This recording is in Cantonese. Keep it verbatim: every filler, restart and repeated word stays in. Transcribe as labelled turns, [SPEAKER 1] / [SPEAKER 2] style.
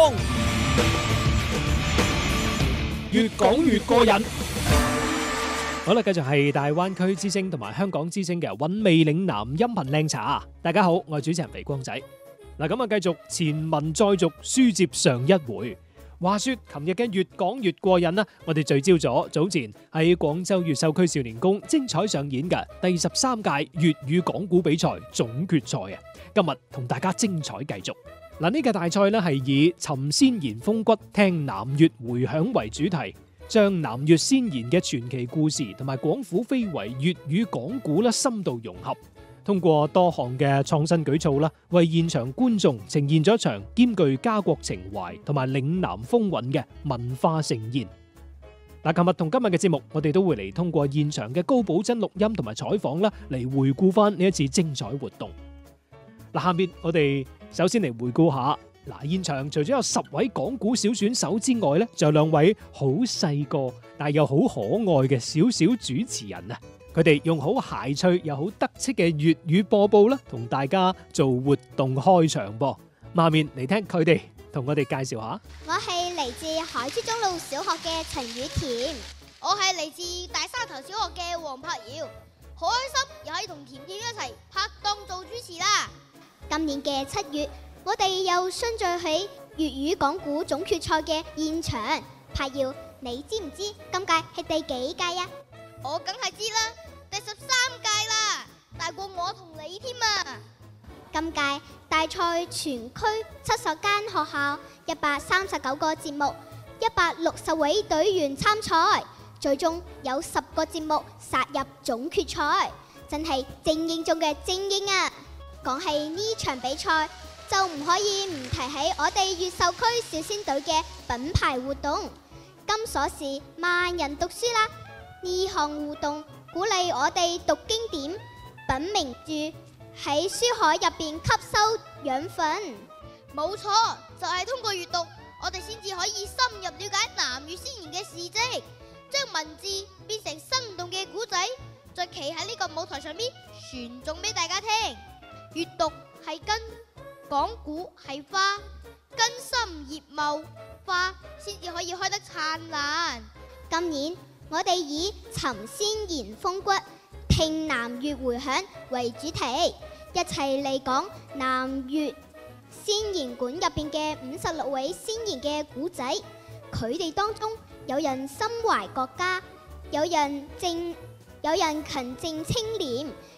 [SPEAKER 1] 講，越講越過癮。好啦，繼續係大灣區之聲同埋香港之聲嘅韻味嶺南音頻靚茶。大家好，我係主持人肥光仔。嗱，咁啊，繼續前文再續，書接上一回。話說，琴日嘅越講越過癮啦，我哋聚焦咗早前喺廣州越秀區少年宮精彩上演嘅第十三屆粵語講古比賽總決賽啊！今日同大家精彩繼續。嗱，呢個大賽咧係以尋先賢風骨，聽南粵迴響為主題，將南粵先賢嘅傳奇故事同埋廣府非遺粵語講古咧深度融合。通過多項嘅創新舉措啦，為現場觀眾呈現咗一場兼具家國情懷同埋嶺南風韻嘅文化盛宴。嗱，琴日同今日嘅節目，我哋都會嚟通過現場嘅高保真錄音同埋採訪啦，嚟回顧翻呢一次精彩活動。嗱，下面我哋首先嚟回顧下，嗱，現場除咗有十位講古小選手之外咧，仲有兩位好細個但又好可愛嘅小小主持人啊！佢哋用好諧趣又好得戚嘅粵語播報啦，同大家做活動開場噃。下面嚟聽佢哋同我哋介紹下。
[SPEAKER 2] 我係嚟自海珠中路小學嘅陳雨甜，
[SPEAKER 3] 我係嚟自大沙頭小學嘅黃柏瑤，好開心又可以同甜甜一齊拍檔做主持啦。
[SPEAKER 2] 今年嘅七月，我哋又相聚喺粵語講古總決賽嘅現場。柏瑤，你知唔知今屆係第幾屆啊？
[SPEAKER 3] 我梗係知啦，第十三屆啦，大過我同你添啊！
[SPEAKER 2] 今屆大賽全區七十間學校，一百三十九個節目，一百六十位隊員參賽，最終有十個節目殺入總決賽，真係精英中嘅精英啊！講起呢場比賽，就唔可以唔提起我哋越秀區小仙隊嘅品牌活動金鎖匙萬人讀書啦！呢項活動鼓勵我哋讀經典、品名著，喺書海入邊吸收養分。
[SPEAKER 3] 冇錯，就係通過閱讀，我哋先至可以深入了解南粵先賢嘅事蹟，將文字變成生動嘅古仔，再企喺呢個舞台上邊傳頌俾大家聽。閱讀係根，講古係花，根深葉茂，花先至可以開得燦爛。
[SPEAKER 2] 今年我哋以尋先賢風骨，聽南粵迴響為主題，一齊嚟講南粵先賢館入邊嘅五十六位先賢嘅古仔。佢哋當中有人心懷國家，有人正，有人勤政清廉，